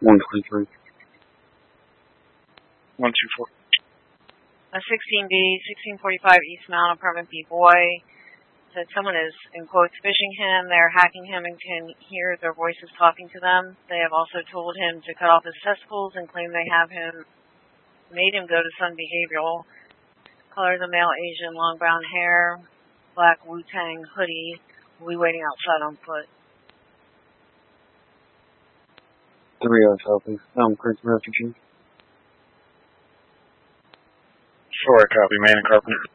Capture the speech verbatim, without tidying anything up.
one twenty-three. one two four. A sixteen B, sixteen forty-five East Mountain, apartment B boy, said someone is, in quotes, phishing him. They're hacking him and can hear their voices talking to them. They have also told him to cut off his testicles and claim they have him, made him go to Sun Behavioral. Color is a male, Asian, long brown hair, black Wu-Tang hoodie. Will be waiting outside on foot. Three oh Southeast, um, Princeton Refugee. Four, copy, man and carpenter.